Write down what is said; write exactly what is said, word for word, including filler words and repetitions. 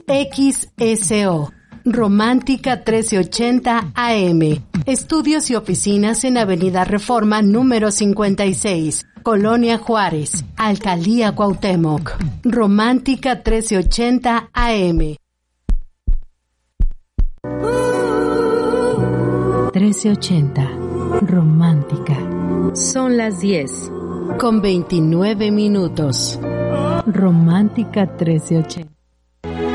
X S O. Romántica trece ochenta A M. Estudios y oficinas en Avenida Reforma número cincuenta y seis, Colonia Juárez, Alcaldía Cuauhtémoc. Romántica trece ochenta A M. trece ochenta. Romántica. Son las diez. Con veintinueve minutos. Romántica trece ochenta.